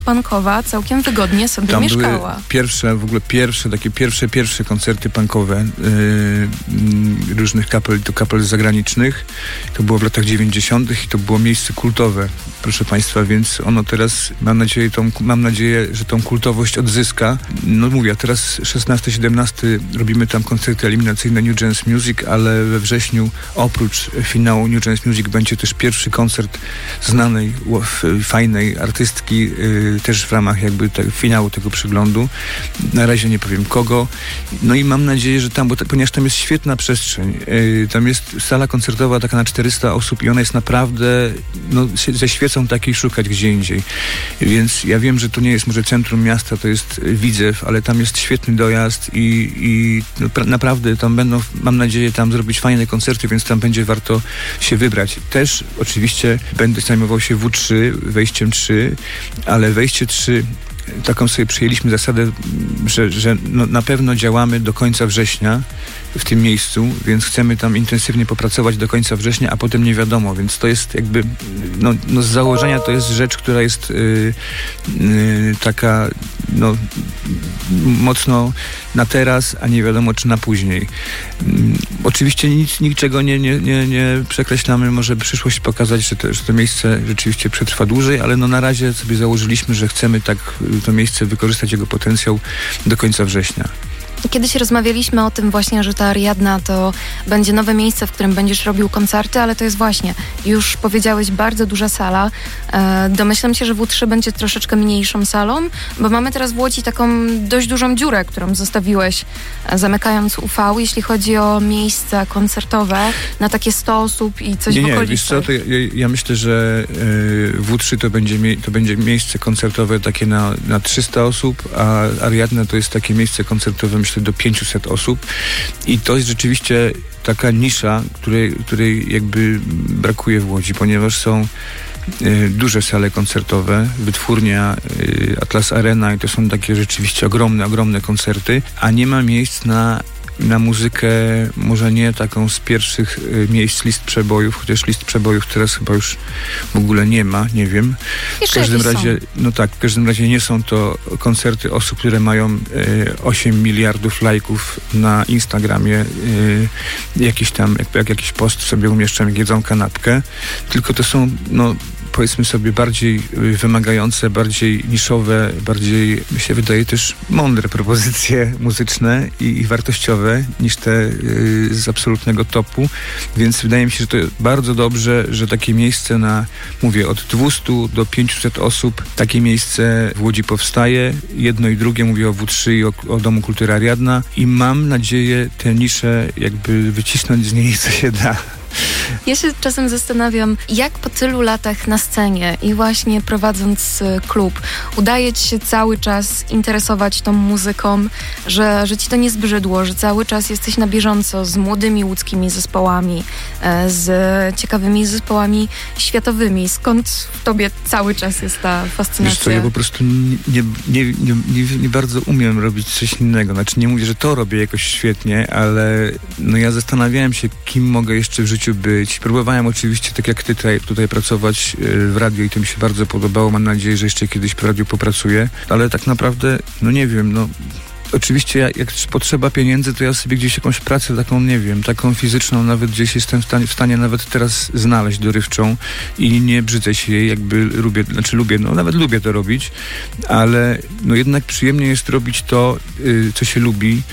punkowa całkiem wygodnie sobie tam mieszkała. Były pierwsze koncerty punkowe różnych kapel zagranicznych. To było w latach 90. i to było miejsce kultowe, proszę Państwa, więc ono teraz, mam nadzieję, że tą kultowość odzyska. No mówię, a teraz 16-17 robimy tam koncerty eliminacyjne New Jazz Music, ale we wrześniu oprócz finału New Jazz Music będzie też pierwszy koncert znanej, fajnej artystki, też w ramach jakby finału tego przeglądu. Na razie nie powiem kogo. No i mam nadzieję, że tam, ponieważ tam jest świetna przestrzeń. Tam jest sala koncertowa taka na 400 osób i ona jest naprawdę, no, ze świecą takiej szukać gdzie indziej. Więc ja wiem, że to nie jest może centrum miasta, to jest Widzew, ale tam jest świetny dojazd i no, naprawdę tam będą, mam nadzieję, tam zrobić fajne koncerty, więc tam będzie warto się wybrać. Też oczywiście będę zajmował się W3, wejściem 3, ale wejście 3, taką sobie przyjęliśmy zasadę, że no, na pewno działamy do końca września w tym miejscu, więc chcemy tam intensywnie popracować do końca września, a potem nie wiadomo, więc to jest jakby, no z założenia to jest rzecz, która jest taka, no mocno na teraz, a nie wiadomo czy na później. Oczywiście niczego nie przekreślamy, może przyszłość pokazać, że to miejsce rzeczywiście przetrwa dłużej, ale no na razie sobie założyliśmy, że chcemy tak to miejsce wykorzystać, jego potencjał do końca września. Kiedyś rozmawialiśmy o tym właśnie, że ta Ariadna to będzie nowe miejsce, w którym będziesz robił koncerty, ale to jest właśnie, już powiedziałeś, bardzo duża sala. Domyślam się, że W3 będzie troszeczkę mniejszą salą, bo mamy teraz w Łodzi taką dość dużą dziurę, którą zostawiłeś, zamykając UV, jeśli chodzi o miejsca koncertowe na takie 100 osób i coś w okolicy. Wiesz co, to ja myślę, że W3 to będzie miejsce koncertowe takie na 300 osób, a Ariadna to jest takie miejsce koncertowe, myślę, do 500 osób i to jest rzeczywiście taka nisza, której jakby brakuje w Łodzi, ponieważ są duże sale koncertowe, Wytwórnia, Atlas Arena i to są takie rzeczywiście ogromne koncerty, a nie ma miejsc na muzykę, może nie taką z pierwszych miejsc list przebojów, chociaż list przebojów teraz chyba już w ogóle nie ma, nie wiem. W każdym razie nie są to koncerty osób, które mają 8 miliardów lajków na Instagramie, jakiś tam, jak jakiś post sobie umieszczam, jak jedzą kanapkę, tylko to są, no powiedzmy sobie, bardziej wymagające, bardziej niszowe, bardziej, mi się wydaje, też mądre propozycje muzyczne i wartościowe niż te z absolutnego topu, więc wydaje mi się, że to bardzo dobrze, że takie miejsce na, mówię, od 200 do 500 osób, takie miejsce w Łodzi powstaje. Jedno i drugie, mówię o W3 i o Domu Kultury Ariadna i mam nadzieję tę niszę jakby wycisnąć z niej, co się da. Ja się czasem zastanawiam, jak po tylu latach na scenie i właśnie prowadząc klub, udaje ci się cały czas interesować tą muzyką, że ci to nie zbrzydło, że cały czas jesteś na bieżąco z młodymi łódzkimi zespołami, z ciekawymi zespołami światowymi. Skąd w tobie cały czas jest ta fascynacja? Wiesz co, ja po prostu nie bardzo umiem robić coś innego. Znaczy nie mówię, że to robię jakoś świetnie, ale no ja zastanawiałem się, kim mogę jeszcze w życiu być. Próbowałem oczywiście, tak jak ty tutaj pracować w radiu i to mi się bardzo podobało. Mam nadzieję, że jeszcze kiedyś w radiu popracuję, ale tak naprawdę, no nie wiem, no oczywiście jak potrzeba pieniędzy, to ja sobie gdzieś jakąś pracę taką, nie wiem, taką fizyczną, nawet gdzieś jestem w stanie nawet teraz znaleźć dorywczą i nie brzydzę się jej, jakby nawet lubię to robić, ale no jednak przyjemnie jest robić to, co się lubi,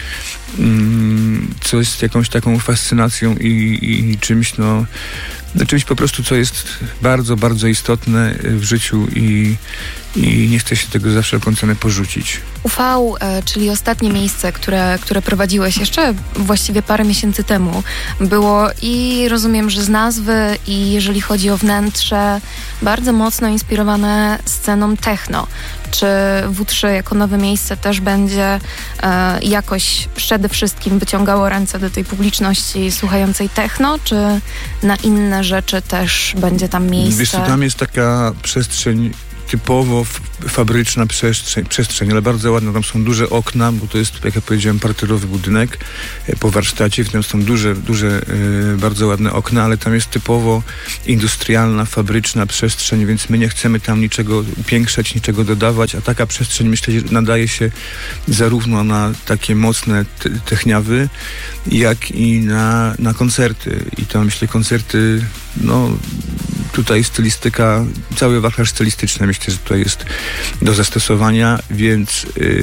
co jest jakąś taką fascynacją i czymś, czymś po prostu, co jest bardzo, bardzo istotne w życiu i nie chce się tego za wszelką cenę porzucić. UV, czyli ostatnie miejsce, które prowadziłeś jeszcze właściwie parę miesięcy temu, było i rozumiem, że z nazwy i jeżeli chodzi o wnętrze, bardzo mocno inspirowane sceną techno. Czy W3 jako nowe miejsce też będzie jakoś przede wszystkim wyciągało ręce do tej publiczności słuchającej techno, czy na inne rzeczy też będzie tam miejsce? Wiesz co, tam jest taka przestrzeń typowo fabryczna przestrzeń, ale bardzo ładna. Tam są duże okna, bo to jest, jak ja powiedziałem, parterowy budynek po warsztacie, w tym są duże, bardzo ładne okna, ale tam jest typowo industrialna, fabryczna przestrzeń, więc my nie chcemy tam niczego upiększać, niczego dodawać, a taka przestrzeń, myślę, że nadaje się zarówno na takie mocne techniawy, jak i na koncerty. I to, myślę, koncerty, tutaj stylistyka, cały wachlarz stylistyczny, myślę, że tutaj jest do zastosowania, więc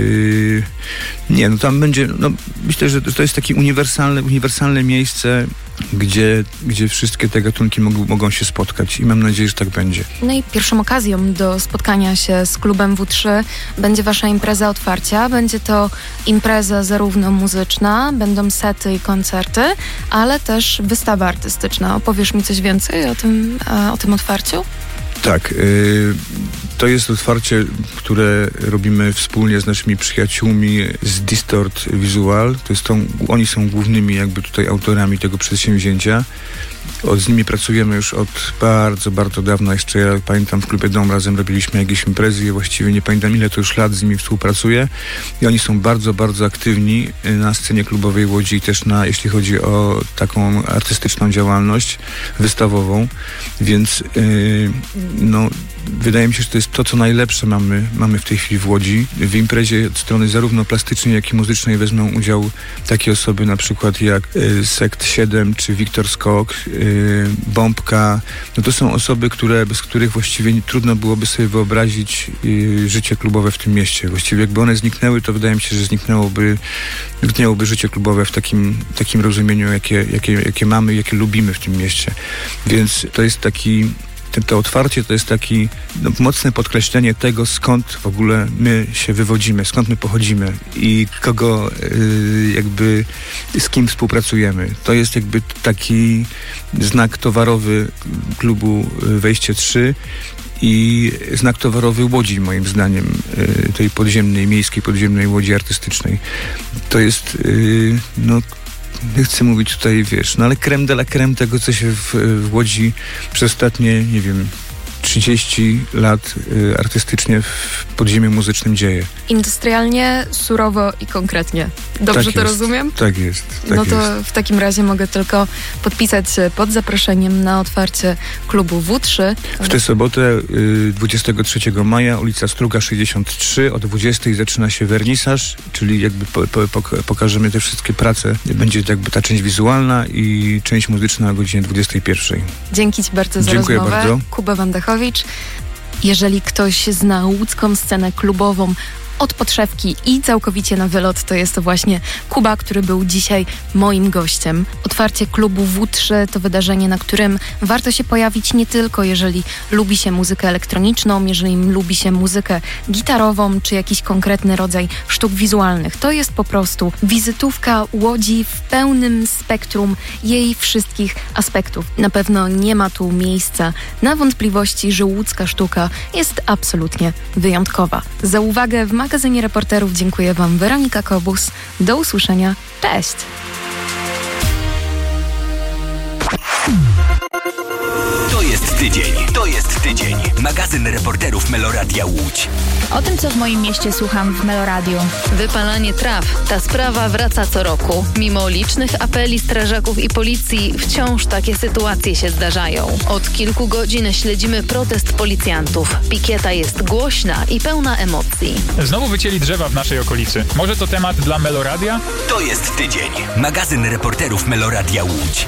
tam będzie, myślę, że to jest takie uniwersalne miejsce, gdzie wszystkie te gatunki mogą się spotkać i mam nadzieję, że tak będzie. No i pierwszą okazją do spotkania się z klubem W3 będzie wasza impreza otwarcia. Będzie to impreza zarówno muzyczna, będą sety i koncerty, ale też wystawa artystyczna. Opowiesz mi coś więcej o tym otwarciu? Tak, to jest otwarcie, które robimy wspólnie z naszymi przyjaciółmi z Distort Visual. Oni są głównymi jakby tutaj autorami tego przedsięwzięcia. Z nimi pracujemy już od bardzo, bardzo dawna. Jeszcze ja pamiętam, w Klubie Dom razem robiliśmy jakieś imprezy i właściwie nie pamiętam, ile to już lat z nimi współpracuję. I oni są bardzo, bardzo aktywni na scenie klubowej Łodzi i też jeśli chodzi o taką artystyczną działalność wystawową. Więc wydaje mi się, że to jest to, co najlepsze mamy w tej chwili w Łodzi. W imprezie od strony zarówno plastycznej, jak i muzycznej wezmą udział takie osoby na przykład jak Sekt 7 czy Wiktor Skok, Bombka. To są osoby, bez których właściwie trudno byłoby sobie wyobrazić życie klubowe w tym mieście. Właściwie jakby one zniknęły, to wydaje mi się, że zniknęłoby życie klubowe w takim rozumieniu, jakie mamy, jakie lubimy w tym mieście. Więc to jest to otwarcie to jest takie mocne podkreślenie tego, skąd w ogóle my się wywodzimy, skąd my pochodzimy i kogo z kim współpracujemy. To jest jakby taki znak towarowy klubu Wejście 3 i znak towarowy Łodzi, moim zdaniem, tej miejskiej podziemnej Łodzi artystycznej. To jest nie chcę mówić tutaj, ale crème de la crème tego, co się w Łodzi przez ostatnie, 30 lat artystycznie w podziemiu muzycznym dzieje. Industrialnie, surowo i konkretnie. Dobrze to rozumiem? Tak jest. W takim razie mogę tylko podpisać się pod zaproszeniem na otwarcie klubu W3. W tę sobotę 23 maja, ulica Struga 63, o 20 zaczyna się wernisaż, czyli jakby pokażemy te wszystkie prace. Będzie jakby ta część wizualna i część muzyczna o godzinie 21. Dzięki Ci bardzo za Dziękuję rozmowę. Bardzo. Kuba Wandachowicz. Jeżeli ktoś zna łódzką scenę klubową od podszewki i całkowicie na wylot, to jest to właśnie Kuba, który był dzisiaj moim gościem. Otwarcie klubu W3 to wydarzenie, na którym warto się pojawić nie tylko jeżeli lubi się muzykę elektroniczną, jeżeli lubi się muzykę gitarową, czy jakiś konkretny rodzaj sztuk wizualnych. To jest po prostu wizytówka Łodzi w pełnym spektrum jej wszystkich aspektów. Na pewno nie ma tu miejsca na wątpliwości, że łódzka sztuka jest absolutnie wyjątkowa. Za uwagę w magazynie Reporterów dziękuję Wam, Weronika Kobus. Do usłyszenia. Cześć! To jest tydzień. Magazyn Reporterów Meloradia Łódź. O tym, co w moim mieście słucham w Meloradiu. Wypalanie traw. Ta sprawa wraca co roku. Mimo licznych apeli strażaków i policji, wciąż takie sytuacje się zdarzają. Od kilku godzin śledzimy protest policjantów. Pikieta jest głośna i pełna emocji. Znowu wycięli drzewa w naszej okolicy. Może to temat dla Meloradia? To jest tydzień. Magazyn Reporterów Meloradia Łódź.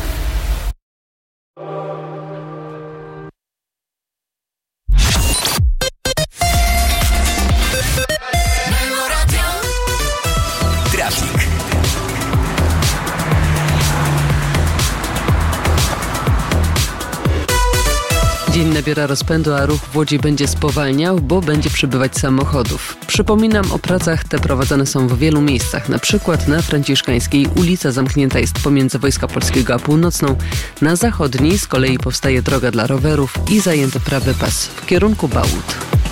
Dzień nabiera rozpędu, a ruch w Łodzi będzie spowalniał, bo będzie przybywać samochodów. Przypominam o pracach, te prowadzone są w wielu miejscach. Na przykład na Franciszkańskiej ulica zamknięta jest pomiędzy Wojska Polskiego a Północną. Na zachodniej z kolei powstaje droga dla rowerów i zajęty prawy pas w kierunku Bałut.